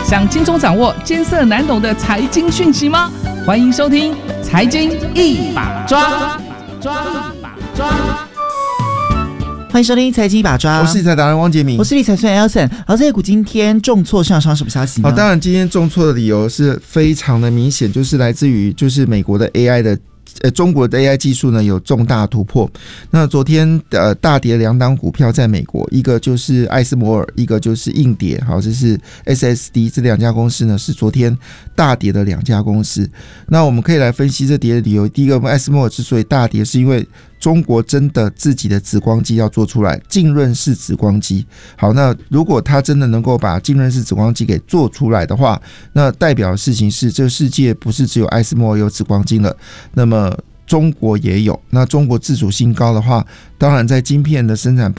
想轻松掌握艰涩难懂的财经讯息吗？欢迎收听《财经一把抓》。 欢迎收听财经一把抓， 我是理财达人汪杰明， 我是理财专员 Elson。好，这股今天重挫市场上什么消息呢？ 好，当然今天重挫的理由是非常的明显，就是来自于美国的 AI 的中国的 AI 技术呢有重大突破。那昨天大跌两档股票在美国，一个就是艾斯摩尔，一个就是硬碟，好，这是 SSD， 这两家公司呢是昨天大跌的两家公司。那我们可以来分析这跌的理由。第一个，艾斯摩尔之所以大跌，是因为中国真的自己的紫光机要做出来，浸润式紫光机。好，那如果它真的能够把浸润式紫光机给做出来的话，那代表的事情是这个世界不是只有艾斯摩尔有紫光机了，那么中国也有。那中国自主性高的话，当然在晶片的生产